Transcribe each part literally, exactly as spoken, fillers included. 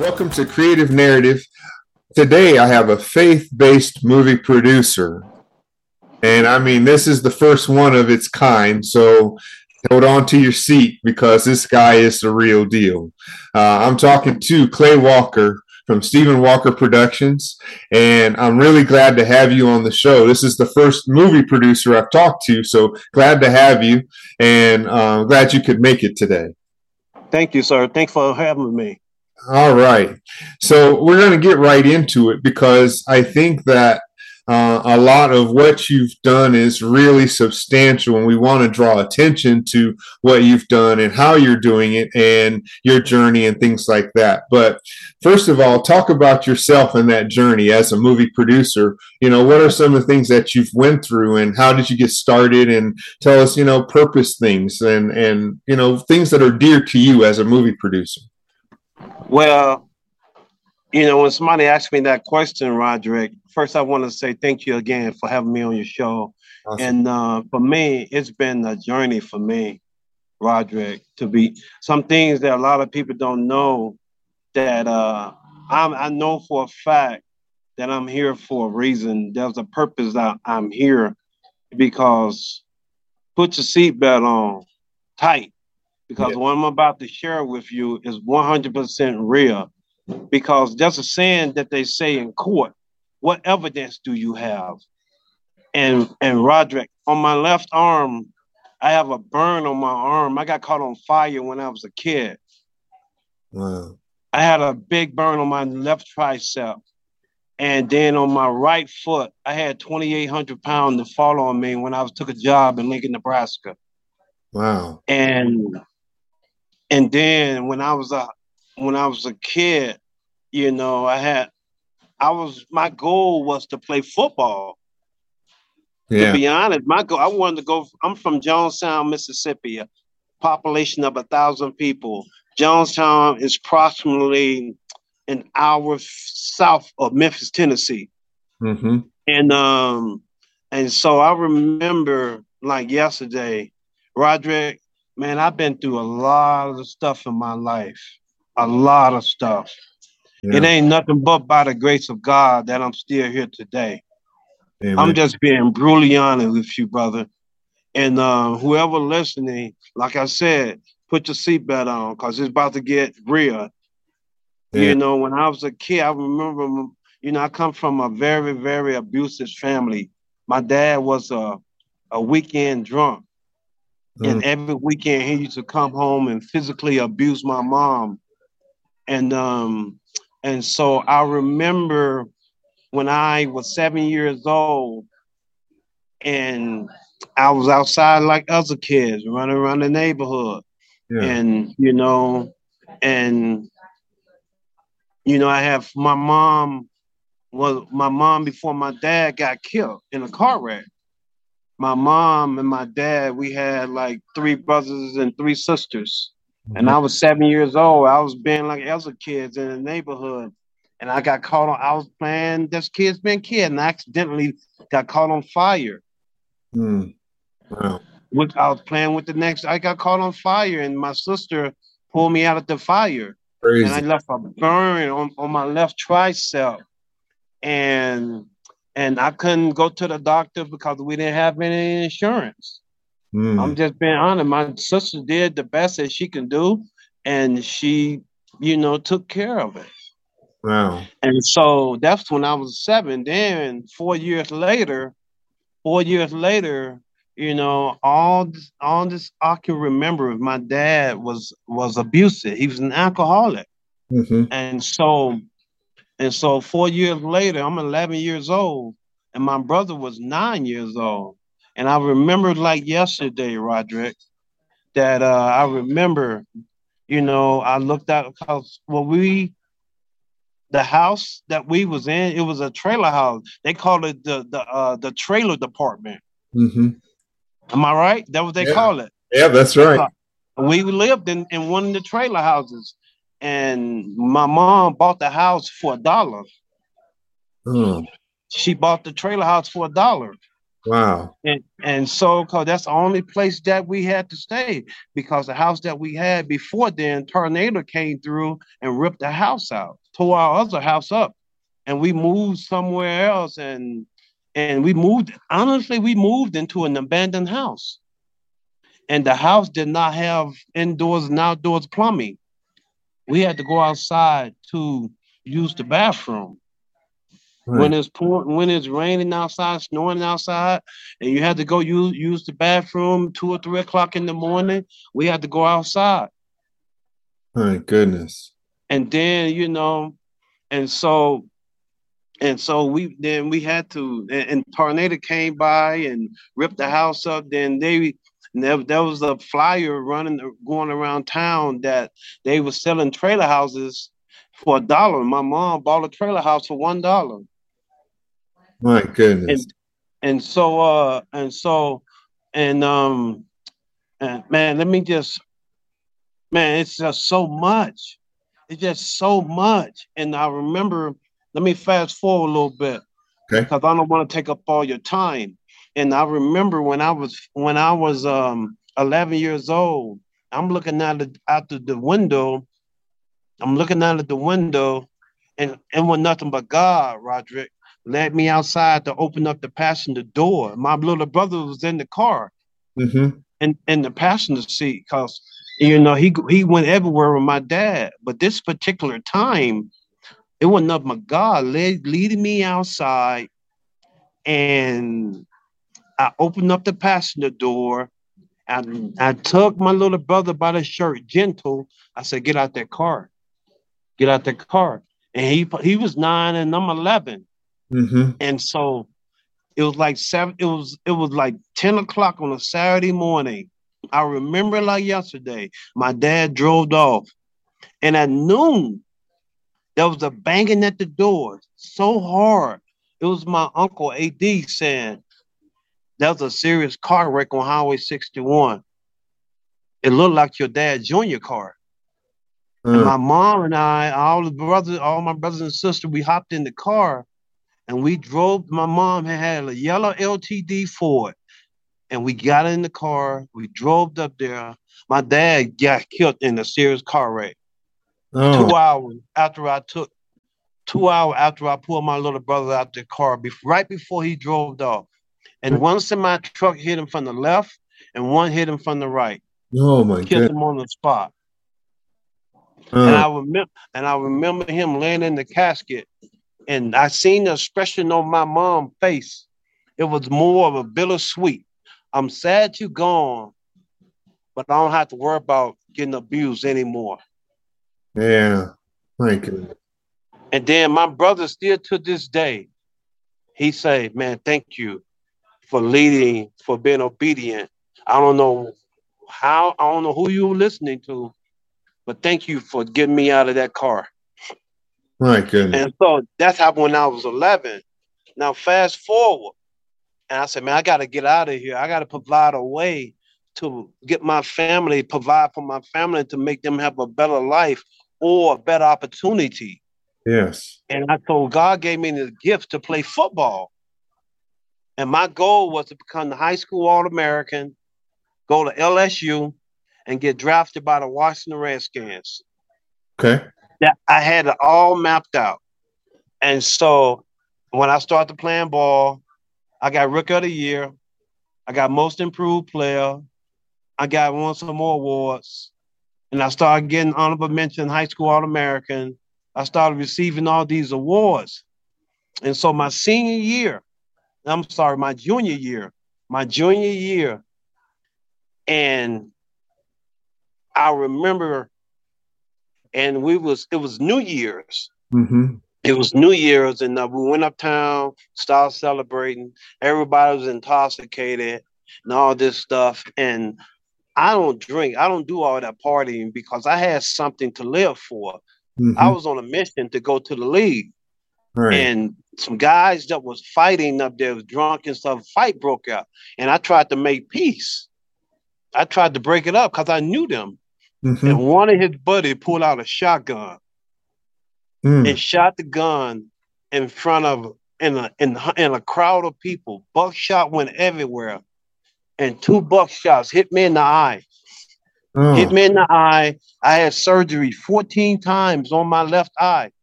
welcome to Creative Narrative. Today I have a faith-based movie producer. And I mean, this is the first one of its kind, so hold on to your seat because this guy is the real deal. Uh, I'm talking to Clay Walker from Stephen Walker Productions, and I'm really glad to have you on the show. This is the first movie producer I've talked to, so glad to have you, and uh, glad you could make it today. Thank you, sir. Thanks for having me. All right. So we're going to get right into it because I think that uh, a lot of what you've done is really substantial, and we want to draw attention to what you've done and how you're doing it and your journey and things like that. But first of all, talk about yourself and that journey as a movie producer. You know, what are some of the things that you've went through and how did you get started? And tell us, you know, purpose things and, and you know, things that are dear to you as a movie producer. Well, you know, when somebody asked me that question, Roderick, first I want to say thank you again for having me on your show. Awesome. And uh, for me, it's been a journey for me, Roderick, to be some things that a lot of people don't know that uh, I'm, I know for a fact that I'm here for a reason. There's a purpose that I'm here because put your seatbelt on tight. Because yeah. What I'm about to share with you is one hundred percent real. Because there's a saying that they say in court, what evidence do you have? And and Roderick, on my left arm, I have a burn on my arm. I got caught on fire when I was a kid. Wow. I had a big burn on my left tricep. And then on my right foot, I had twenty-eight hundred pounds to fall on me when I was took a job in Lincoln, Nebraska. Wow. And And then when I was a when I was a kid, you know, I had I was my goal was to play football. Yeah. To be honest, my goal I wanted to go. I'm from Jonestown, Mississippi, a population of a thousand people. Jonestown is approximately an hour south of Memphis, Tennessee. Mm-hmm. And um, and so I remember like yesterday, Roderick. Man, I've been through a lot of stuff in my life, a lot of stuff. Yeah. It ain't nothing but by the grace of God that I'm still here today. Amen. I'm just being brutally honest with you, brother. And uh, whoever listening, like I said, put your seatbelt on because it's about to get real. Yeah. You know, when I was a kid, I remember, you know, I come from a very, very abusive family. My dad was a, a weekend drunk. And every weekend he used to come home and physically abuse my mom. And um, and so I remember when I was seven years old and I was outside like other kids running around the neighborhood. Yeah. And, you know, and, you know, I have my mom was my mom before my dad got killed in a car wreck. My mom and my dad, we had like three brothers and three sisters. Mm-hmm. And I was seven years old. I was being like other kids in the neighborhood. And I got caught on, I was playing this kid's been kid and I accidentally got caught on fire. Mm. Wow. With, I was playing with the next, I got caught on fire and my sister pulled me out of the fire. Crazy. And I left a burn on, on my left tricep. And And I couldn't go to the doctor because we didn't have any insurance. Mm. I'm just being honest. My sister did the best that she can do, and she, you know, took care of it. Wow. And so that's when I was seven. Then four years later, four years later, you know, all this, all this I can remember. My dad was was abusive. He was an alcoholic, mm-hmm. and so. And so four years later, I'm eleven years old, and my brother was nine years old. And I remember like yesterday, Roderick, that uh, I remember, you know, I looked out because well, we, the house that we was in, it was a trailer house. They called it the the uh, the trailer department. Mm-hmm. Am I right? That's what they yeah. call it. Yeah, that's right. We lived in, in one of the trailer houses. And my mom bought the house for a dollar. Oh. She bought the trailer house for a dollar. Wow. And and so, cause that's the only place that we had to stay, because the house that we had before then, tornado came through and ripped the house out, tore our other house up, and we moved somewhere else. And and we moved. Honestly, we moved into an abandoned house, and the house did not have indoors and outdoors plumbing. We had to go outside to use the bathroom when Right. it's pouring, when it's raining outside, snowing outside, and you had to go use use the bathroom two or three o'clock in the morning. We had to go outside, My goodness. and then you know, and so and so we then we had to, and, and tornado came by and ripped the house up. Then they. There, there was a flyer running going around town that they were selling trailer houses for a dollar. My mom bought a trailer house for one dollar. My goodness. And and so uh and so and um and man, let me just man, it's just so much. It's just so much. And I remember, let me fast forward a little bit Okay. because I don't want to take up all your time. And I remember when I was when I was um eleven years old, I'm looking out the out the, the window. I'm looking out of the window, and it was nothing but God, Roderick, led me outside to open up the passenger door. My little brother was in the car, Mm-hmm. in, in the passenger seat, because you know he he went everywhere with my dad. But this particular time, it was nothing but God led, leading me outside, and I opened up the passenger door. And I took my little brother by the shirt, gentle. I said, "Get out that car. Get out that car." And he he was nine and I'm eleven. Mm-hmm. And so it was like seven, it was it was like ten o'clock on a Saturday morning. I remember it like yesterday. My dad drove off. And at noon, there was a banging at the door so hard. It was my uncle A D saying, "That was a serious car wreck on Highway sixty-one. It looked like your dad's junior car." And Uh, my mom and I, all the brothers, all my brothers and sisters, we hopped in the car and we drove. My mom had a yellow L T D Ford, and we got in the car. We drove up there. My dad got killed in a serious car wreck. oh. Two hours after I took, two hours after I pulled my little brother out the car, right before he drove off. And one semi truck hit him from the left, and one hit him from the right, Oh my killed goodness. him on the spot. And Uh, I remember, and I remember him laying in the casket, and I seen the expression on my mom's face. It was more of a bittersweet. I'm sad you gone, but I don't have to worry about getting abused anymore. yeah. My goodness. And then my brother, still to this day, he say, "Man, thank you for leading, for being obedient. I don't know how, I don't know who you were listening to, but thank you for getting me out of that car." My goodness. And so that's happened when I was eleven. Now fast forward, and I said, "Man, I got to get out of here. I got to provide a way to get my family, provide for my family to make them have a better life or a better opportunity." Yes. And I told God gave me the gift to play football. And my goal was to become the high school All American, go to L S U, and get drafted by the Washington Redskins. Okay. That I had it all mapped out. And so when I started playing ball, I got Rookie of the Year. I got Most Improved Player. I got won some more awards. And I started getting honorable mention High School All American. I started receiving all these awards. And so my senior year, I'm sorry, my junior year, my junior year, and I remember, and we was it was New Year's. Mm-hmm. It was New Year's, and uh, we went uptown, started celebrating. Everybody was intoxicated and all this stuff. And I don't drink. I don't do all that partying because I had something to live for. I Mm-hmm. was on a mission to go to the league. Right. And some guys that was fighting up there was drunk and stuff, fight broke out. And I tried to make peace. I tried to break it up because I knew them. And Mm-hmm. one of his buddies pulled out a shotgun and Mm. shot the gun in front of in a in, in a crowd of people. Buckshot went everywhere, and two buckshots hit me in the eye. Hit Oh, me in the eye. I had surgery fourteen times on my left eye,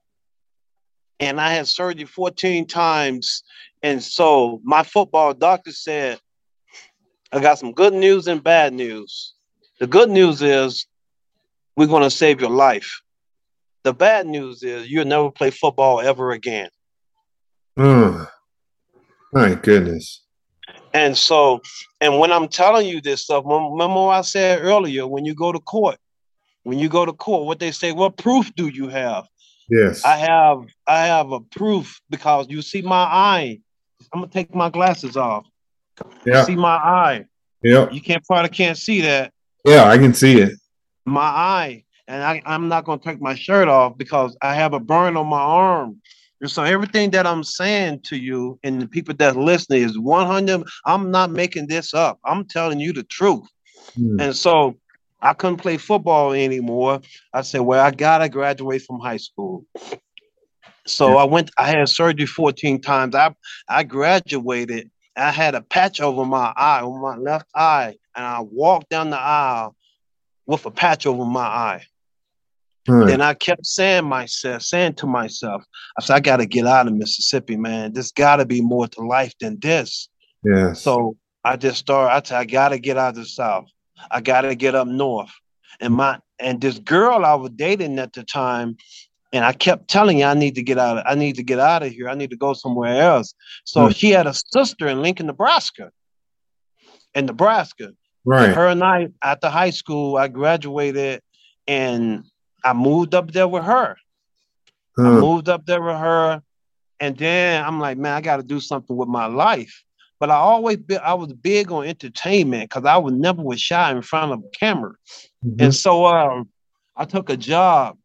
and I had surgery fourteen times. And so my football doctor said, "I got some good news and bad news. The good news is we're going to save your life. The bad news is you'll never play football ever again." oh, my goodness. And so, and when I'm telling you this stuff, remember what I said earlier, when you go to court, when you go to court, what they say, what proof do you have? I Yes. have, I have a proof because you see my eye. I'm gonna take my glasses off. You Yeah. see my eye. Yep. You can't probably can't see that. Yeah, I can see it. My eye. And I, I'm not gonna take my shirt off because I have a burn on my arm. And so everything that I'm saying to you and the people that listening is one hundred. I'm not making this up. I'm telling you the truth. Hmm. And so I couldn't play football anymore. I said, well, I gotta graduate from high school. Yeah. So I went, I had surgery fourteen times. I I graduated. I had a patch over my eye, on my left eye, and I walked down the aisle with a patch over my eye. Right. Then I kept saying myself, saying to myself, I said, I gotta get out of Mississippi, man. There's gotta be more to life than this. Yes. So I just started, I said, I gotta get out of the South. I gotta get up north. And my and this girl I was dating at the time, and I kept telling you, I need to get out of, I need to get out of here. I need to go somewhere else. So Hmm. she had a sister in Lincoln, Nebraska. In Nebraska. And Right. her and I, after high school, I graduated and I moved up there with her. I Huh. moved up there with her. And then I'm like, man, I got to do something with my life. But I always be, I was big on entertainment because I was never was shy in front of a camera. And Mhm. so um, I took a job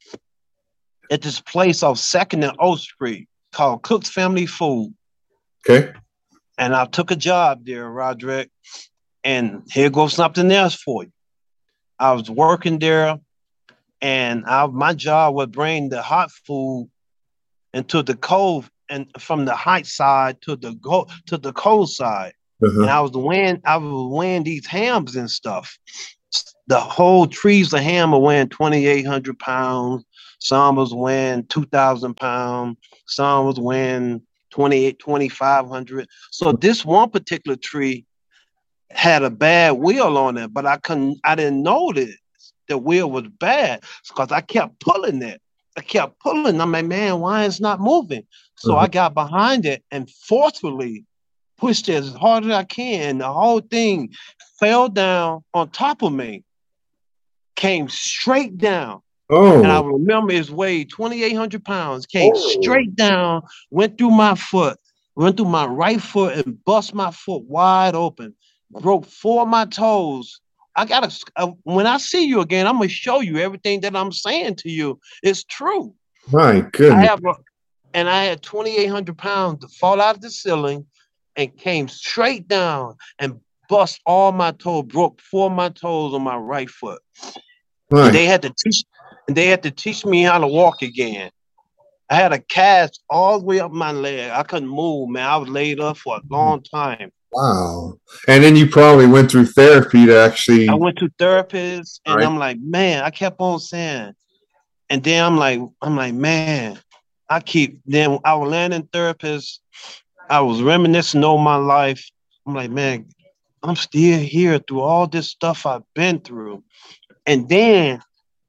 at this place off Second and O Street called Cook's Family Food. Okay. And I took a job there, Roderick. And here goes something else for you. I was working there, and I, my job would bring the hot food into the cold, and from the hot side to the go to the cold side. And Uh-huh. I was weighing, I was weighing these hams and stuff. The whole trees of ham are weighing twenty-eight hundred pounds. Some was weighing two thousand pounds. Some was weighing twenty-eight, twenty-five hundred. So this one particular tree had a bad wheel on it, but I couldn't, I didn't know that the wheel was bad because I kept pulling it. I kept pulling. I'm like, man, why is it not moving? So Uh-huh. I got behind it and forcefully pushed it as hard as I can. And the whole thing fell down on top of me, came straight down. And I Oh. remember it weighed twenty-eight hundred pounds, came Oh. straight down, went through my foot, went through my right foot and bust my foot wide open, broke four of my toes. I gotta, uh, when I see you again, I'm gonna show you everything that I'm saying to you. It's true. My I goodness. have, a, and I had twenty-eight hundred pounds to fall out of the ceiling and came straight down and bust all my toes, broke four of my toes on my right foot. And My they had to teach, and they had to teach me how to walk again. I had a cast all the way up my leg. I couldn't move, man. I was laid up for a long time. wow. And then you probably went through therapy to I actually, went to therapists, and right? I'm like, man, I kept on saying, and then I'm like, I'm like, man, I keep. Then I was landing therapists. I was reminiscing on my life. I'm like, man, I'm still here through all this stuff I've been through. And then,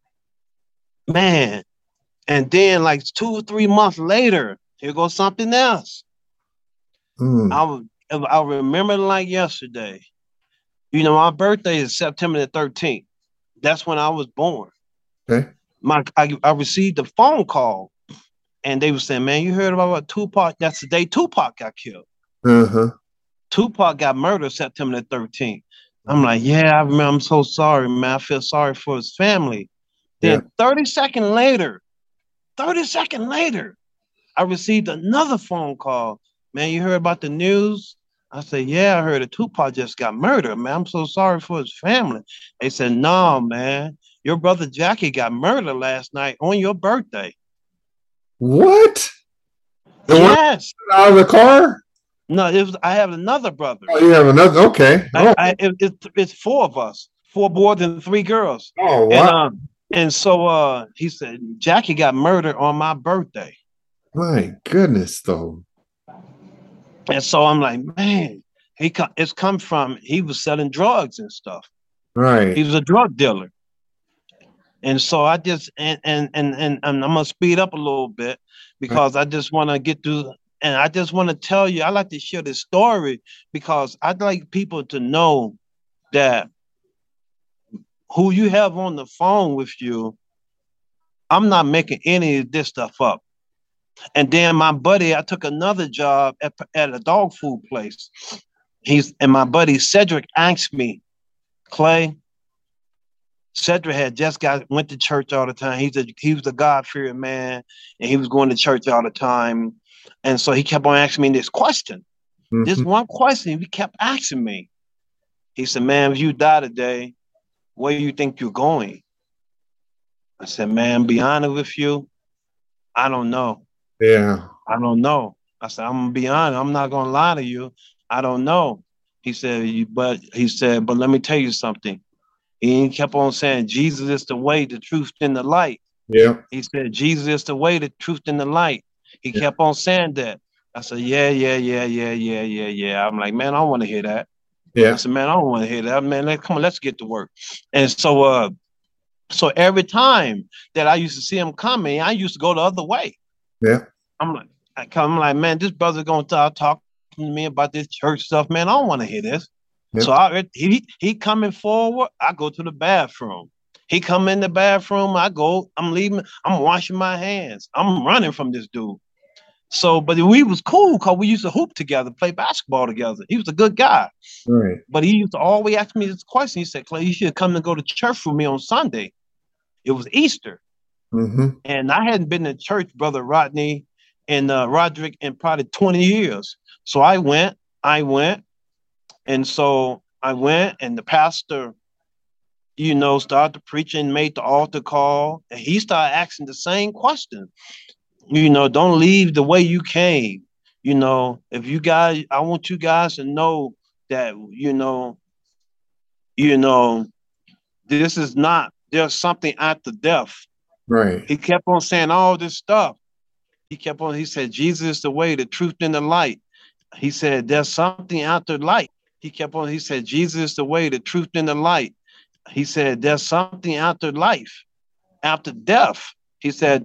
man, and then like two or three months later, here goes something else. Mm. I was, I remember it like yesterday. You know, my birthday is September the thirteenth. That's when I was born. Okay. My I, I received a phone call, and they were saying, man, you heard about what Tupac? That's the day Tupac got killed. Uh-huh. Tupac got murdered September the thirteenth. I'm like, yeah, I remember. I'm so sorry, man. I feel sorry for his family. Yeah. Then thirty seconds later, thirty seconds later, I received another phone call. Man, you heard about the news? I said, yeah, I heard that Tupac just got murdered, man. I'm so sorry for his family. They said, no, man. Your brother Jackie got murdered last night on your birthday. What? The one Yes. out of the car? No, it was, I have another brother. Oh, you have another? Okay. I, Oh, I it, it, it's four of us, four boys and three girls. oh And wow. um, and so uh, he said Jackie got murdered on my birthday. My goodness, though. And so I'm like, man, he co- it's come from he was selling drugs and stuff. Right. He was a drug dealer. And so I just and and and and, and I'm gonna speed up a little bit because I just want to get through. And I just want to tell you, I like to share this story because I'd like people to know that who you have on the phone with you, I'm not making any of this stuff up. And then my buddy, I took another job at, at a dog food place. He's and my buddy Cedric asked me, Clay, Cedric had just got went to church all the time. He's a he was a God-fearing man, and he was going to church all the time. And so he kept on asking me this question. Mm-hmm. This one question he kept asking me. He said, man, if you die today, where do you think you're going? I said, man, be honest with you, I don't know. Yeah. I don't know. I said, I'm gonna be honest, I'm not gonna lie to you. I don't know. He said, but he said, but let me tell you something. He kept on saying, Jesus is the way, the truth, and the light. Yeah. He said, Jesus is the way, the truth, and the light. He yeah. kept on saying that. I said, yeah, yeah, yeah, yeah, yeah, yeah, yeah. I'm like, man, I don't want to hear that. Yeah. I said, man, I don't want to hear that. Man, let, come on, let's get to work. And so, uh, so every time that I used to see him coming, I used to go the other way. Yeah. I'm like, I come, I'm like, man, this brother's gonna start talking to me about this church stuff. Man, I don't want to hear this. Yep. So I, he he coming forward, I go to the bathroom. He come in the bathroom, I go, I'm leaving, I'm washing my hands. I'm running from this dude. So, but we was cool because we used to hoop together, play basketball together. He was a good guy. Right. But he used to always ask me this question. He said, Clay, you should come and go to church with me on Sunday. It was Easter. Mm-hmm. And I hadn't been to church, Brother Rodney and uh, Roderick, in probably twenty years. So I went, I went. And so I went, and the pastor, you know, started preaching, made the altar call, and he started asking the same question. You know, don't leave the way you came. You know, if you guys, I want you guys to know that, you know, you know, this is not, there's something after death. Right. He kept on saying all this stuff. He kept on, he said, Jesus is the way, the truth, and the light. He said, there's something after light. He kept on, he said, Jesus is the way, the truth, and the light. He said, there's something after life, after death. He said,